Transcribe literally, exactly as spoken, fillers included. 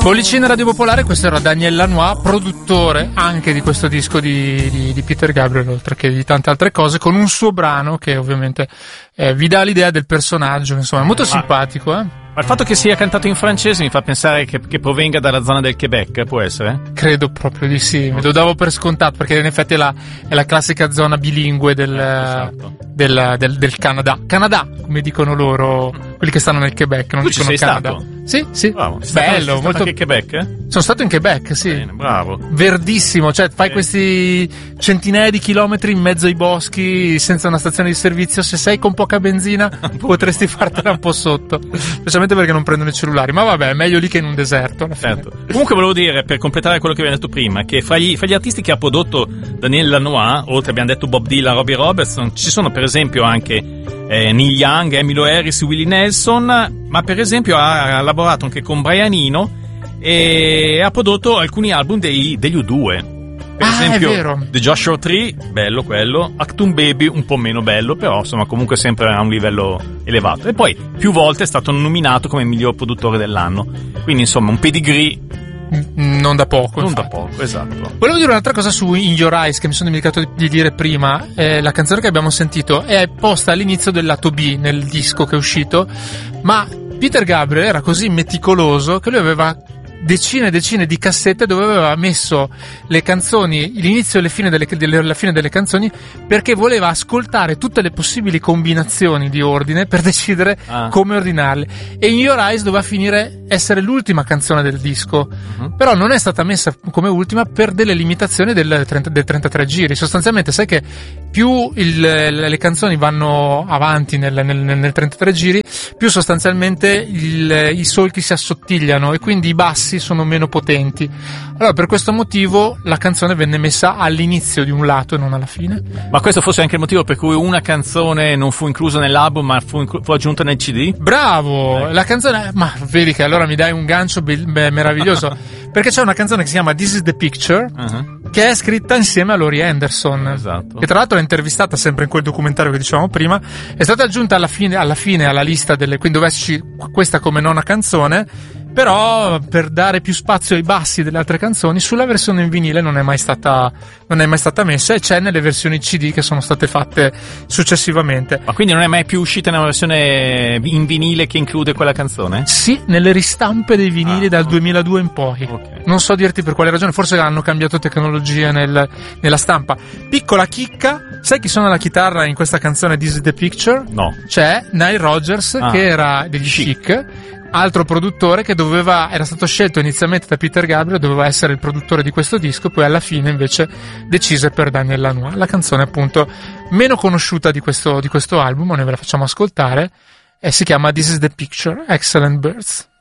Pollicina Radio Popolare, questo era Daniel Lanois, produttore anche di questo disco di, di, di Peter Gabriel, oltre che di tante altre cose, con un suo brano che ovviamente eh, vi dà l'idea del personaggio, insomma, è molto simpatico, eh? Ma il fatto che sia cantato in francese mi fa pensare che, che provenga dalla zona del Quebec, può essere? Credo proprio di sì, me lo davo per scontato, perché in effetti è la, è la classica zona bilingue del, esatto. del, del, del Canada. Canada, come dicono loro, quelli che stanno nel Quebec, non tu dicono ci sei Canada. Stato? Sì, sì. Bravo. Bello, sei stato molto. Anche in Quebec? Eh? Sono stato in Quebec, sì. Bene, bravo. Verdissimo, cioè fai sì. questi centinaia di chilometri in mezzo ai boschi senza una stazione di servizio. Se sei con poca benzina potresti fartela un po' sotto, specialmente perché non prendono i cellulari, ma vabbè, è meglio lì che in un deserto alla fine. Certo. Comunque volevo dire, per completare quello che abbiamo detto prima, che fra gli, fra gli artisti che ha prodotto Daniel Lanois, oltre abbiamo detto Bob Dylan, Robbie Robertson, ci sono per esempio anche eh, Neil Young, Emmylou Harris, Willie Nelson, ma per esempio ha, ha lavorato anche con Brian Eno e ha prodotto alcuni album dei, degli U due. Per ah, esempio The Joshua Tree, bello quello, Actum Baby un po' meno bello, però insomma comunque sempre a un livello elevato. E poi più volte è stato nominato come miglior produttore dell'anno, quindi insomma un pedigree non da poco. Non infatti. da poco, esatto. Volevo dire un'altra cosa su In Your Eyes che mi sono dimenticato di dire prima. Eh, la canzone che abbiamo sentito è posta all'inizio del lato B nel disco che è uscito, ma Peter Gabriel era così meticoloso che lui aveva decine e decine di cassette dove aveva messo le canzoni, l'inizio e le fine delle, delle, la fine delle canzoni, perché voleva ascoltare tutte le possibili combinazioni di ordine per decidere ah. come ordinarle. E In Your Eyes doveva finire essere l'ultima canzone del disco, uh-huh. però non è stata messa come ultima per delle limitazioni del, trenta, del trentatré giri. Sostanzialmente sai che più il, le canzoni vanno avanti nel, nel, nel trentatré giri, più sostanzialmente il, i solchi si assottigliano e quindi i bassi sono meno potenti. Allora per questo motivo la canzone venne messa all'inizio di un lato e non alla fine. Ma questo fosse anche il motivo per cui una canzone non fu inclusa nell'album ma fu, inclu- fu aggiunta nel C D? Bravo! Eh. La canzone, ma vedi che allora mi dai un gancio be- be- meraviglioso perché c'è una canzone che si chiama This is the Picture uh-huh. che è scritta insieme a Laurie Anderson, esatto. che tra l'altro è intervistata sempre in quel documentario che dicevamo prima, è stata aggiunta alla fine, alla fine alla lista delle, quindi dove esci questa come nona canzone, però per dare più spazio ai bassi delle altre canzoni sulla versione in vinile non è mai stata non è mai stata messa, e c'è nelle versioni C D che sono state fatte successivamente. Ma quindi non è mai più uscita una versione in vinile che include quella canzone? Sì, nelle ristampe dei vinili ah, dal okay. duemiladue in poi. Okay. Non so dirti per quale ragione, forse hanno cambiato tecnologia nel, nella stampa. Piccola chicca, sai chi suona la chitarra in questa canzone This is the Picture? No. C'è Nile Rodgers ah. che era degli Chic, Chic altro produttore che doveva era stato scelto inizialmente da Peter Gabriel, doveva essere il produttore di questo disco, poi alla fine invece decise per Daniel Lanois. La canzone appunto meno conosciuta di questo, di questo album, noi ve la facciamo ascoltare, e si chiama This is the Picture, Excellent Birds.